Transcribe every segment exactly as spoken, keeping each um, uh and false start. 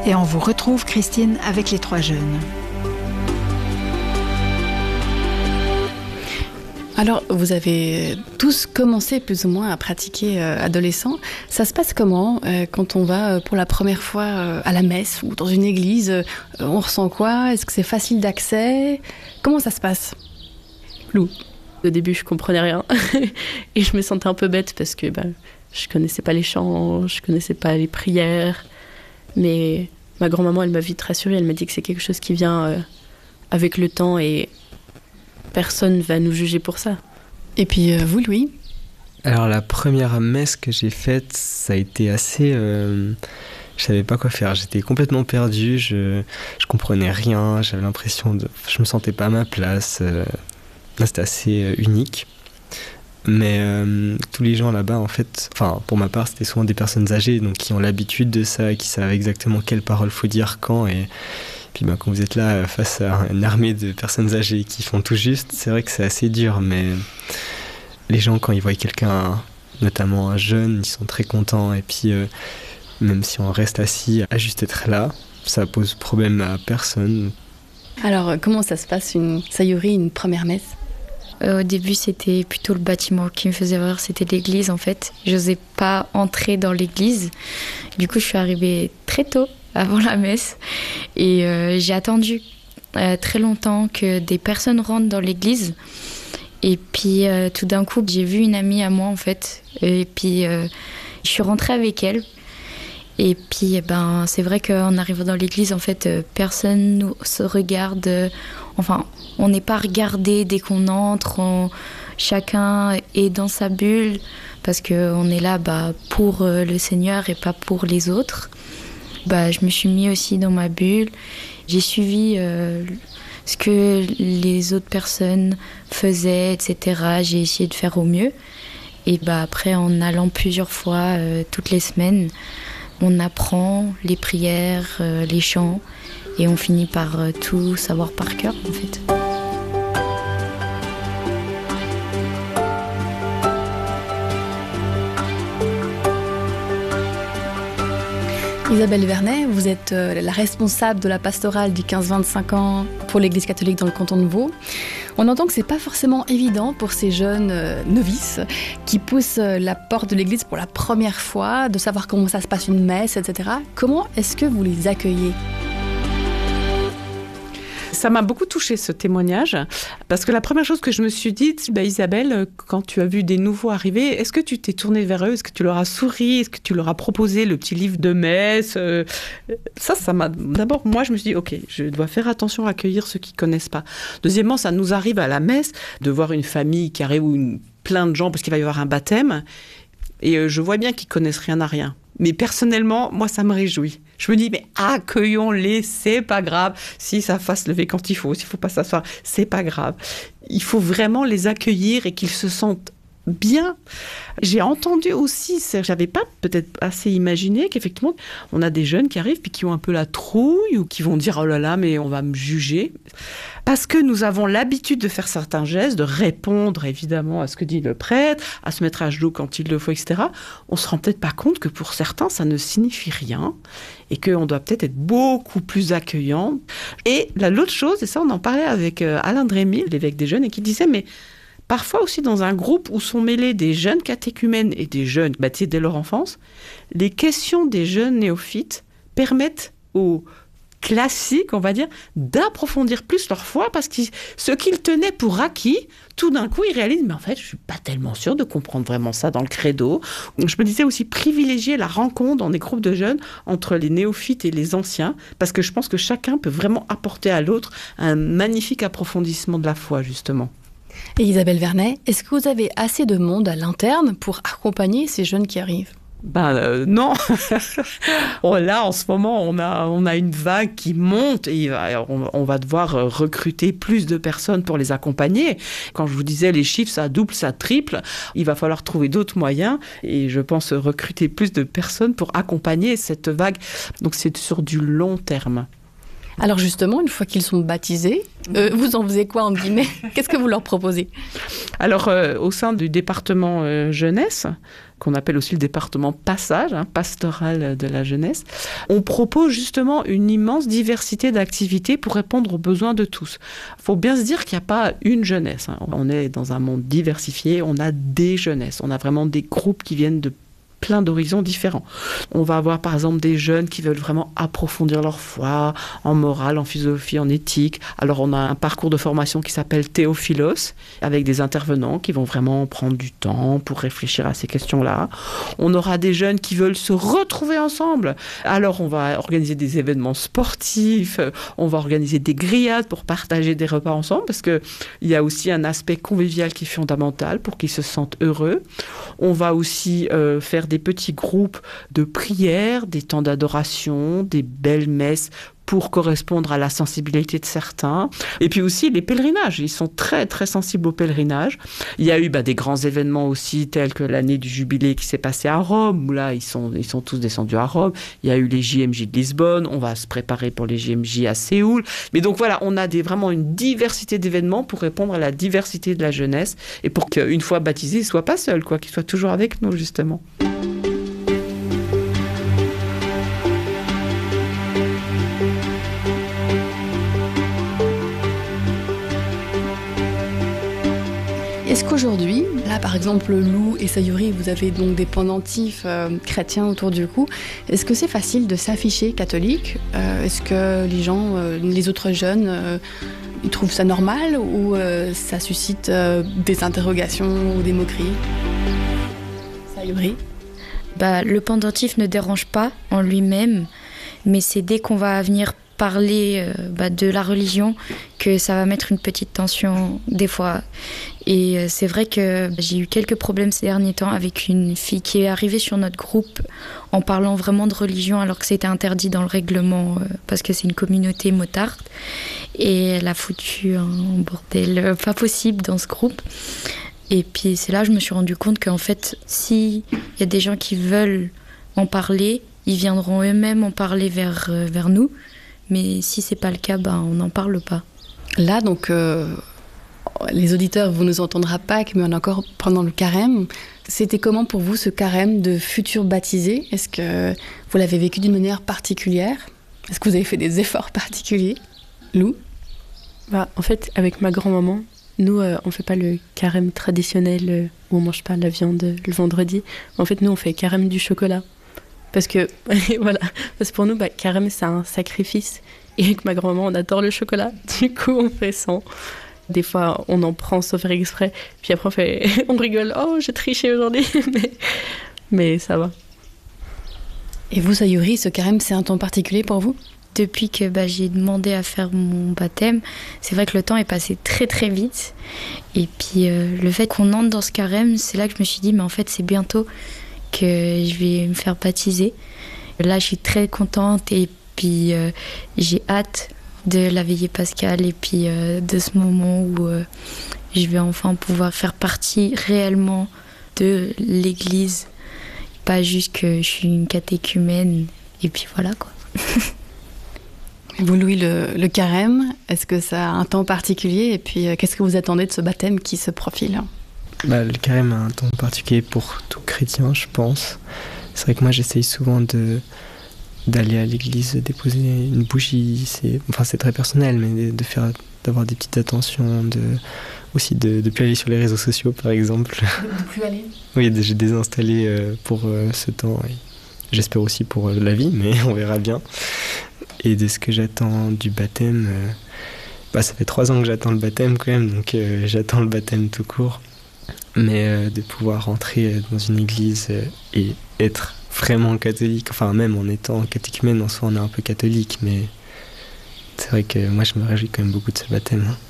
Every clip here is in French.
Et on vous retrouve, Christine, avec les trois jeunes. Alors, vous avez tous commencé plus ou moins à pratiquer euh, adolescent. Ça se passe comment euh, quand on va euh, pour la première fois euh, à la messe ou dans une église euh, on ressent quoi? Est-ce que c'est facile d'accès? Comment ça se passe? Lou. Au début, je comprenais rien et je me sentais un peu bête parce que bah, je connaissais pas les chants, je connaissais pas les prières. Mais ma grand-maman, elle m'a vite rassurée. Elle m'a dit que c'est quelque chose qui vient euh, avec le temps et personne va nous juger pour ça. Et puis euh, vous, Louis? Alors la première messe que j'ai faite, ça a été assez... Euh, je savais pas quoi faire, j'étais complètement perdu, je, je comprenais rien, j'avais l'impression de... Je me sentais pas à ma place, euh, c'était assez euh, unique. Mais euh, tous les gens là-bas, en fait, enfin pour ma part, c'était souvent des personnes âgées, donc qui ont l'habitude de ça, qui savent exactement quelles paroles faut dire quand, et... Puis ben, quand vous êtes là face à une armée de personnes âgées qui font tout juste, c'est vrai que c'est assez dur, mais les gens, quand ils voient quelqu'un, notamment un jeune, ils sont très contents. Et puis, euh, même si on reste assis à juste être là, ça pose problème à personne. Alors, comment ça se passe, une Sayuri, une première messe? Euh, au début, c'était plutôt le bâtiment qui me faisait voir, c'était l'église en fait. Je n'osais pas entrer dans l'église. Du coup, je suis arrivée très tôt, avant la messe, et euh, j'ai attendu euh, très longtemps que des personnes rentrent dans l'église. Et puis euh, tout d'un coup, j'ai vu une amie à moi en fait, et puis euh, je suis rentrée avec elle. Et puis ben c'est vrai qu'en arrivant dans l'église, en fait, euh, personne nous se regarde. Euh, enfin, on n'est pas regardé dès qu'on entre. On, chacun est dans sa bulle parce que on est là bah, pour euh, le Seigneur et pas pour les autres. Bah, je me suis mis aussi dans ma bulle. J'ai suivi euh, ce que les autres personnes faisaient, et cetera. J'ai essayé de faire au mieux. Et bah, après, en allant plusieurs fois, euh, toutes les semaines, on apprend les prières, euh, les chants, et on finit par euh, tout savoir par cœur, en fait. Isabelle Vernet, vous êtes euh, la responsable de la pastorale du quinze vingt-cinq ans pour l'Église catholique dans le canton de Vaud. On entend que c'est pas forcément évident pour ces jeunes euh, novices qui poussent euh, la porte de l'Église pour la première fois, de savoir comment ça se passe une messe, et cetera. Comment est-ce que vous les accueillez ? Ça m'a beaucoup touchée, ce témoignage, parce que la première chose que je me suis dit, bah Isabelle, quand tu as vu des nouveaux arriver, est-ce que tu t'es tournée vers eux? Est-ce que tu leur as souri? Est-ce que tu leur as proposé le petit livre de messe? Ça, ça m'a... D'abord, moi, je me suis dit, ok, je dois faire attention à accueillir ceux qui ne connaissent pas. Deuxièmement, ça nous arrive à la messe de voir une famille qui arrive, ou une... plein de gens, parce qu'il va y avoir un baptême, et je vois bien qu'ils ne connaissent rien à rien. Mais personnellement, moi, ça me réjouit. Je me dis, mais accueillons-les, c'est pas grave. Si ça fasse lever quand il faut, s'il faut pas s'asseoir, c'est pas grave. Il faut vraiment les accueillir et qu'ils se sentent bien. J'ai entendu aussi, j'avais pas peut-être assez imaginé qu'effectivement, on a des jeunes qui arrivent puis qui ont un peu la trouille ou qui vont dire, oh là là, mais on va me juger. Parce que nous avons l'habitude de faire certains gestes, de répondre évidemment à ce que dit le prêtre, à se mettre à genoux quand il le faut, et cetera. On se rend peut-être pas compte que pour certains, ça ne signifie rien et qu'on doit peut-être être beaucoup plus accueillant. Et là, l'autre chose, et ça on en parlait avec Alain Drémy, l'évêque des jeunes, et qui disait, mais parfois aussi dans un groupe où sont mêlés des jeunes catéchumènes et des jeunes baptisés dès leur enfance, les questions des jeunes néophytes permettent aux classiques, on va dire, d'approfondir plus leur foi, parce que ce qu'ils tenaient pour acquis, tout d'un coup, ils réalisent, mais en fait, je suis pas tellement sûre de comprendre vraiment ça dans le credo. Je me disais aussi privilégier la rencontre dans des groupes de jeunes entre les néophytes et les anciens, parce que je pense que chacun peut vraiment apporter à l'autre un magnifique approfondissement de la foi, justement. Et Isabelle Vernet, est-ce que vous avez assez de monde à l'interne pour accompagner ces jeunes qui arrivent ? Ben euh, non. Oh, là, en ce moment, on a, on a une vague qui monte et on, on va devoir recruter plus de personnes pour les accompagner. Quand je vous disais les chiffres, ça double, ça triple. Il va falloir trouver d'autres moyens et je pense recruter plus de personnes pour accompagner cette vague. Donc c'est sur du long terme. Alors justement, une fois qu'ils sont baptisés, euh, vous en faisiez quoi en guillemets? Qu'est-ce que vous leur proposez? Alors, euh, au sein du département euh, jeunesse, qu'on appelle aussi le département passage, hein, pastoral de la jeunesse, on propose justement une immense diversité d'activités pour répondre aux besoins de tous. Il faut bien se dire qu'il n'y a pas une jeunesse, hein. On est dans un monde diversifié, on a des jeunesses, on a vraiment des groupes qui viennent de plein d'horizons différents. On va avoir par exemple des jeunes qui veulent vraiment approfondir leur foi en morale, en philosophie, en éthique. Alors on a un parcours de formation qui s'appelle Théophilos, avec des intervenants qui vont vraiment prendre du temps pour réfléchir à ces questions-là. On aura des jeunes qui veulent se retrouver ensemble. Alors on va organiser des événements sportifs, on va organiser des grillades pour partager des repas ensemble, parce qu'il y a aussi un aspect convivial qui est fondamental pour qu'ils se sentent heureux. On va aussi euh, faire des petits groupes de prières, des temps d'adoration, des belles messes pour correspondre à la sensibilité de certains. Et puis aussi les pèlerinages, ils sont très très sensibles aux pèlerinages. Il y a eu bah, des grands événements aussi tels que l'année du jubilé qui s'est passé à Rome, où là ils sont, ils sont tous descendus à Rome. Il y a eu les J M J de Lisbonne, on va se préparer pour les J M J à Séoul. Mais donc voilà, on a des, vraiment une diversité d'événements pour répondre à la diversité de la jeunesse et pour qu'une fois baptisés, ils ne soient pas seuls, quoi, qu'ils soient toujours avec nous justement. Est-ce qu'aujourd'hui, là par exemple Lou et Sayuri, vous avez donc des pendentifs euh, chrétiens autour du cou, est-ce que c'est facile de s'afficher catholique? euh, Est-ce que les gens, euh, les autres jeunes, euh, ils trouvent ça normal ou euh, ça suscite euh, des interrogations ou des moqueries? Sayuri? Bah, le pendentif ne dérange pas en lui-même, mais c'est dès qu'on va venir parler euh, bah, de la religion que ça va mettre une petite tension des fois. Et euh, c'est vrai que j'ai eu quelques problèmes ces derniers temps avec une fille qui est arrivée sur notre groupe en parlant vraiment de religion alors que c'était interdit dans le règlement euh, parce que c'est une communauté motarde. Et elle a foutu un bordel euh, pas possible dans ce groupe. Et puis c'est là que je me suis rendu compte qu'en fait, s'il y a des gens qui veulent en parler, ils viendront eux-mêmes en parler vers, euh, vers nous. Mais si c'est pas le cas, ben, on n'en parle pas. Là, donc, euh, les auditeurs, vous nous entendrez à Pâques, mais on est encore pendant le carême. C'était comment pour vous ce carême de futurs baptisés? Est-ce que vous l'avez vécu d'une manière particulière? Est-ce que vous avez fait des efforts particuliers? Lou? Bah, en fait, avec ma grand-maman, nous, euh, on fait pas le carême traditionnel euh, où on mange pas la viande euh, le vendredi. En fait, nous, on fait carême du chocolat. Parce que, voilà, parce que pour nous, bah, carême, c'est un sacrifice. Et avec ma grand-maman, on adore le chocolat. Du coup, on fait sans. Des fois, on en prend sans faire exprès. Puis après, on, fait... on rigole. Oh, j'ai triché aujourd'hui. mais... mais ça va. Et vous, Sayuri, ce carême, c'est un temps particulier pour vous? Depuis que bah, j'ai demandé à faire mon baptême, c'est vrai que le temps est passé très très vite. Et puis, euh, le fait qu'on entre dans ce carême, c'est là que je me suis dit, mais en fait, c'est bientôt que je vais me faire baptiser. Là, je suis très contente et puis euh, j'ai hâte de la veillée pascale et puis euh, de ce moment où euh, je vais enfin pouvoir faire partie réellement de l'Église. Pas juste que je suis une catéchumène et puis voilà quoi. Vous, Louis, le, le carême, est-ce que ça a un temps particulier? Et puis, euh, qu'est-ce que vous attendez de ce baptême qui se profile? Bah, le carême a un temps particulier pour tout chrétien, je pense. C'est vrai que moi, j'essaye souvent de, d'aller à l'église, déposer une bougie. C'est, enfin, c'est très personnel, mais de faire, d'avoir des petites attentions, de, aussi de ne plus aller sur les réseaux sociaux, par exemple. De plus aller? Oui, j'ai désinstallé euh, pour euh, ce temps. Et j'espère aussi pour euh, la vie, mais on verra bien. Et de ce que j'attends du baptême, euh, bah, ça fait trois ans que j'attends le baptême quand même, donc euh, j'attends le baptême tout court. Mais euh, de pouvoir rentrer dans une église euh, et être vraiment catholique, enfin même en étant catéchumène, en soi on est un peu catholique, mais c'est vrai que moi je me réjouis quand même beaucoup de ce baptême. Hein.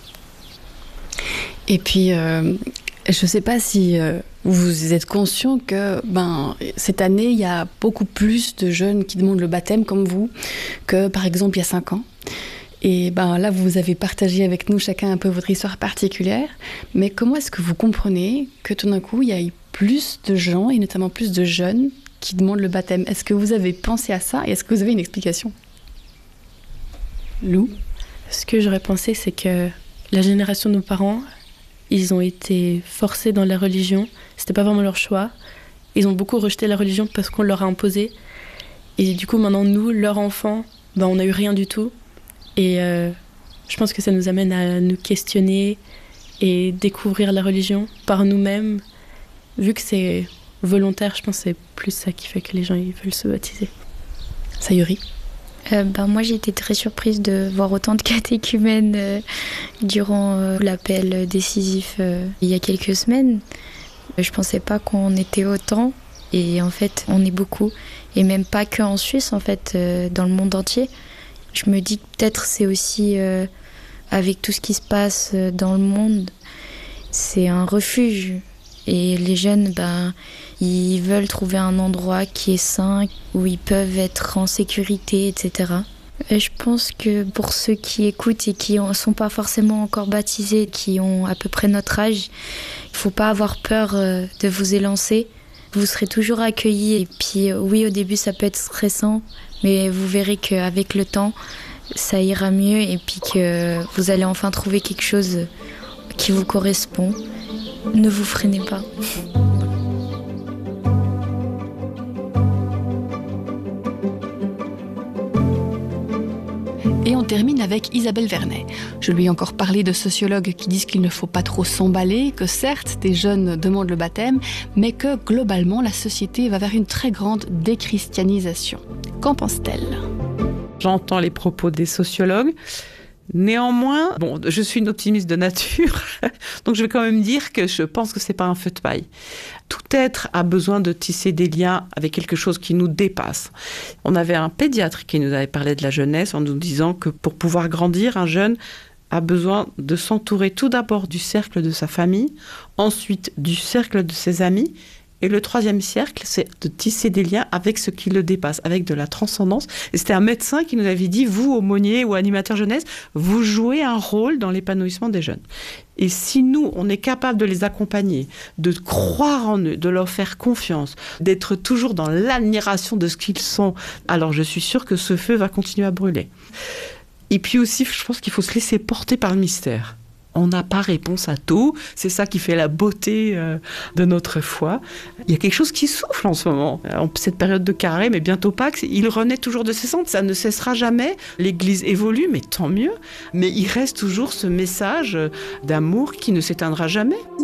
Et puis, euh, je ne sais pas si euh, vous êtes conscient que ben, cette année, il y a beaucoup plus de jeunes qui demandent le baptême comme vous que par exemple il y a cinq ans. Et ben là, vous avez partagé avec nous chacun un peu votre histoire particulière. Mais comment est-ce que vous comprenez que tout d'un coup, il y a eu plus de gens, et notamment plus de jeunes, qui demandent le baptême? Est-ce que vous avez pensé à ça et est-ce que vous avez une explication? Lou. Ce que j'aurais pensé, c'est que la génération de nos parents, ils ont été forcés dans la religion. C'était pas vraiment leur choix. Ils ont beaucoup rejeté la religion parce qu'on leur a imposé. Et du coup, maintenant, nous, leurs enfants, ben, on n'a eu rien du tout. Et euh, je pense que ça nous amène à nous questionner et découvrir la religion par nous-mêmes. Vu que c'est volontaire, je pense que c'est plus ça qui fait que les gens ils veulent se baptiser. Sayuri. Euh, ben, moi, j'ai été très surprise de voir autant de catéchumènes euh, durant euh, l'appel décisif euh, il y a quelques semaines. Je pensais pas qu'on était autant, et en fait, on est beaucoup. Et même pas qu'en Suisse, en fait, euh, dans le monde entier. Je me dis que peut-être c'est aussi, euh, avec tout ce qui se passe dans le monde, c'est un refuge. Et les jeunes, ben, ils veulent trouver un endroit qui est sain, où ils peuvent être en sécurité, et cetera. Et je pense que pour ceux qui écoutent et qui ne sont pas forcément encore baptisés, qui ont à peu près notre âge, il ne faut pas avoir peur de vous élancer. Vous serez toujours accueillis. Et puis oui, au début, ça peut être stressant, mais vous verrez qu'avec le temps, ça ira mieux et puis que vous allez enfin trouver quelque chose qui vous correspond. Ne vous freinez pas. Et on termine avec Isabelle Vernet. Je lui ai encore parlé de sociologues qui disent qu'il ne faut pas trop s'emballer, que certes, des jeunes demandent le baptême, mais que globalement, la société va vers une très grande déchristianisation. Qu'en pense-t-elle ? J'entends les propos des sociologues. Néanmoins, bon, je suis une optimiste de nature, donc je vais quand même dire que je pense que c'est pas un feu de paille. Tout être a besoin de tisser des liens avec quelque chose qui nous dépasse. On avait un pédiatre qui nous avait parlé de la jeunesse en nous disant que pour pouvoir grandir, un jeune a besoin de s'entourer tout d'abord du cercle de sa famille, ensuite du cercle de ses amis. Et le troisième cercle, c'est de tisser des liens avec ce qui le dépasse, avec de la transcendance. Et c'était un médecin qui nous avait dit, vous, aumônier ou animateur jeunesse, vous jouez un rôle dans l'épanouissement des jeunes. Et si nous, on est capable de les accompagner, de croire en eux, de leur faire confiance, d'être toujours dans l'admiration de ce qu'ils sont, alors je suis sûre que ce feu va continuer à brûler. Et puis aussi, je pense qu'il faut se laisser porter par le mystère. On n'a pas réponse à tout. C'est ça qui fait la beauté euh, de notre foi. Il y a quelque chose qui souffle en ce moment. En cette période de carême, mais bientôt Pâques, il renaît toujours de ses cendres. Ça ne cessera jamais. L'Église évolue, mais tant mieux. Mais il reste toujours ce message d'amour qui ne s'éteindra jamais.